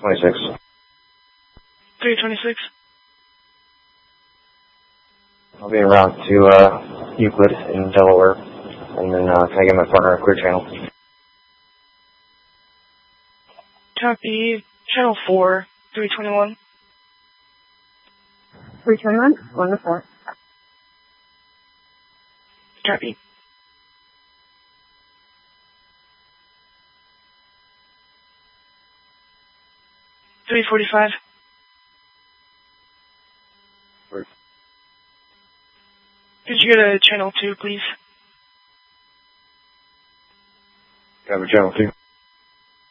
26. 326. I'll be en route to Euclid in Delaware, and then can I get my partner a clear channel? Copy. Channel 4, 321. 321, 1 to 4. Copy. $345. Right. Could you get a channel 2, please? Got a channel 2.